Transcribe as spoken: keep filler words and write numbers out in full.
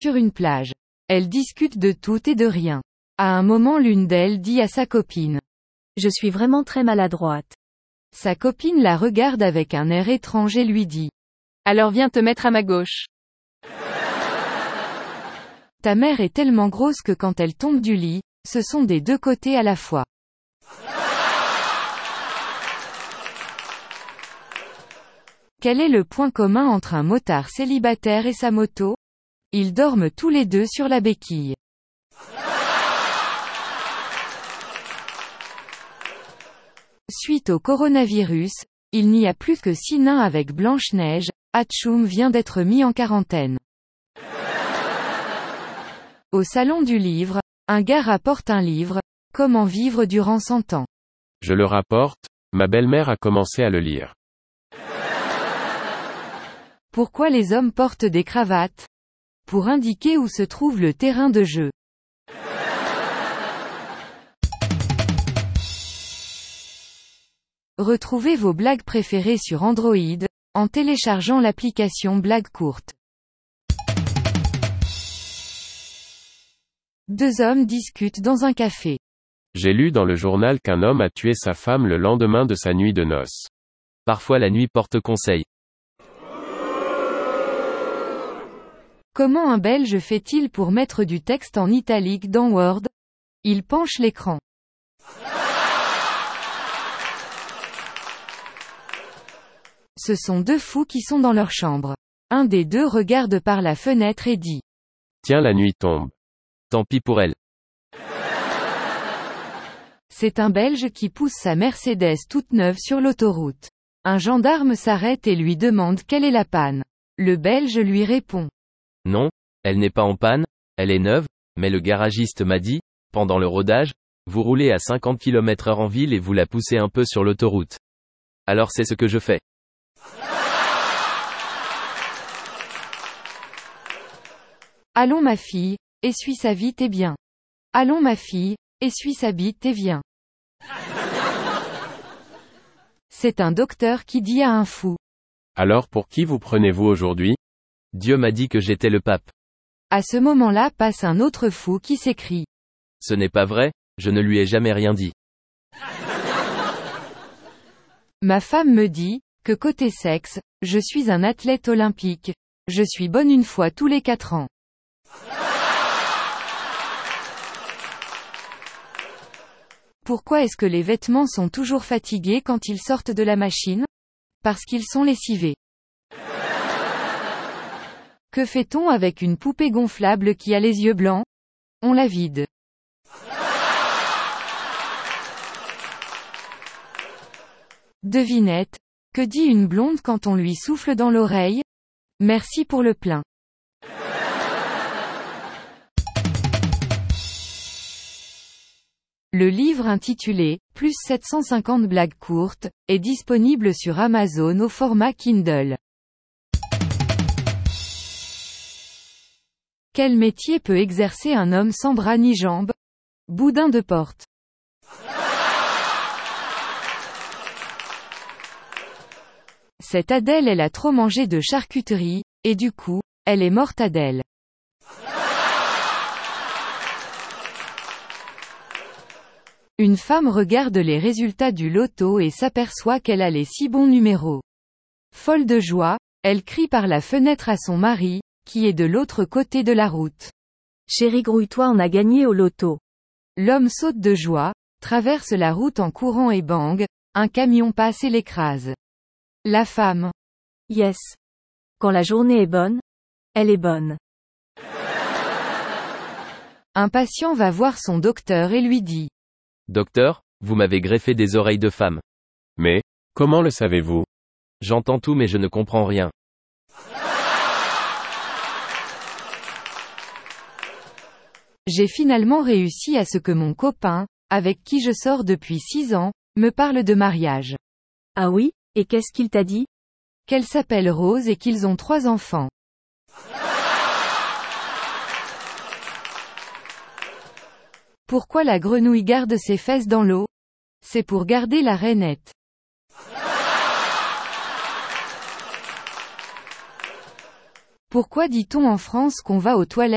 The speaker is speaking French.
Sur une plage. Elles discutent de tout et de rien. À un moment, l'une d'elles dit à sa copine. Je suis vraiment très maladroite. Sa copine la regarde avec un air étrange et lui dit. Alors viens te mettre à ma gauche. Ta mère est tellement grosse que quand elle tombe du lit, ce sont des deux côtés à la fois. Quel est le point commun entre un motard célibataire et sa moto? Ils dorment tous les deux sur la béquille. Suite au coronavirus, il n'y a plus que six nains avec Blanche-Neige, Hatchoum vient d'être mis en quarantaine. Au salon du livre, un gars rapporte un livre, Comment vivre durant cent ans. Je le rapporte, ma belle-mère a commencé à le lire. Pourquoi les hommes portent des cravates? Pour indiquer où se trouve le terrain de jeu. Retrouvez vos blagues préférées sur Android, en téléchargeant l'application Blagues courtes. Deux hommes discutent dans un café. J'ai lu dans le journal qu'un homme a tué sa femme le lendemain de sa nuit de noces. Parfois la nuit porte conseil. Comment un Belge fait-il pour mettre du texte en italique dans Word? Il penche l'écran. Ce sont deux fous qui sont dans leur chambre. Un des deux regarde par la fenêtre et dit. Tiens, la nuit tombe. Tant pis pour elle. C'est un Belge qui pousse sa Mercedes toute neuve sur l'autoroute. Un gendarme s'arrête et lui demande quelle est la panne. Le Belge lui répond. Non, elle n'est pas en panne, elle est neuve, mais le garagiste m'a dit, pendant le rodage, vous roulez à cinquante kilomètres heure en ville et vous la poussez un peu sur l'autoroute. Alors c'est ce que je fais. Allons ma fille, essuie sa vite et bien. Allons ma fille, essuie sa bite et viens. C'est un docteur qui dit à un fou. Alors pour qui vous prenez-vous aujourd'hui? Dieu m'a dit que j'étais le pape. À ce moment-là passe un autre fou qui s'écrie. Ce n'est pas vrai, je ne lui ai jamais rien dit. Ma femme me dit, que côté sexe, je suis un athlète olympique. Je suis bonne une fois tous les quatre ans. Pourquoi est-ce que les vêtements sont toujours fatigués quand ils sortent de la machine? Parce qu'ils sont lessivés. Que fait-on avec une poupée gonflable qui a les yeux blancs? On la vide. Devinette. Que dit une blonde quand on lui souffle dans l'oreille? Merci pour le plein. Le livre intitulé « Plus sept cent cinquante blagues courtes » est disponible sur Amazon au format Kindle. Quel métier peut exercer un homme sans bras ni jambes? Boudin de porte. Cette Adèle elle a trop mangé de charcuterie, et du coup, elle est morte Adèle. Une femme regarde les résultats du loto et s'aperçoit qu'elle a les six bons numéros. Folle de joie, elle crie par la fenêtre à son mari, qui est de l'autre côté de la route. Chérie, grouille-toi, on a gagné au loto. L'homme saute de joie, traverse la route en courant et bang, un camion passe et l'écrase. La femme. Yes. Quand la journée est bonne, elle est bonne. Un patient va voir son docteur et lui dit. Docteur, vous m'avez greffé des oreilles de femme. Mais, comment le savez-vous? J'entends tout mais je ne comprends rien. J'ai finalement réussi à ce que mon copain, avec qui je sors depuis six ans, me parle de mariage. Ah oui? Et qu'est-ce qu'il t'a dit? Qu'elle s'appelle Rose et qu'ils ont trois enfants. Pourquoi la grenouille garde ses fesses dans l'eau? C'est pour garder la rainette. Pourquoi dit-on en France qu'on va aux toilettes